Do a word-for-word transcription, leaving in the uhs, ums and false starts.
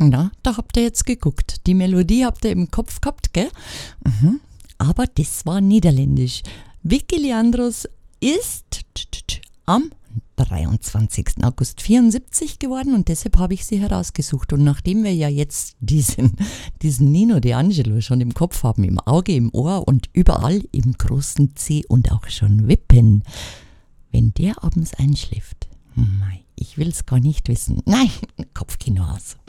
Na, da habt ihr jetzt geguckt. Die Melodie habt ihr im Kopf gehabt, gell? Mhm. Aber das war niederländisch. Vicky Leandros ist am dreiundzwanzigsten August vierundsiebzig geworden und deshalb habe ich sie herausgesucht. Und nachdem wir ja jetzt diesen, diesen Nino D'Angelo schon im Kopf haben, im Auge, im Ohr und überall im großen C und auch schon wippen, wenn der abends einschläft, mei, ich will es gar nicht wissen. Nein, Kopfkino aus.